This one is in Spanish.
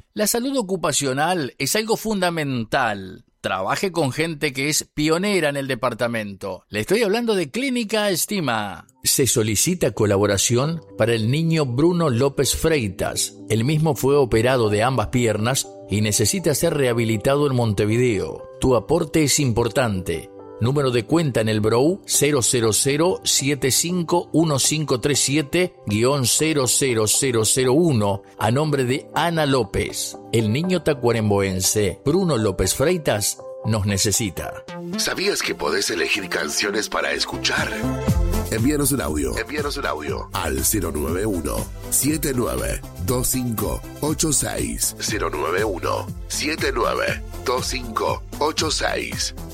La salud ocupacional es algo fundamental. Trabaje con gente que es pionera en el departamento. Le estoy hablando de Clínica Estima. Se solicita colaboración para el niño Bruno López Freitas. El mismo fue operado de ambas piernas y necesita ser rehabilitado en Montevideo. Tu aporte es importante. Número de cuenta en el BROU 000751537-00001 a nombre de Ana López. El niño tacuarembóense Bruno López Freitas nos necesita. ¿Sabías que podés elegir canciones para escuchar? Envíanos un audio al 091-792586. 091-792586.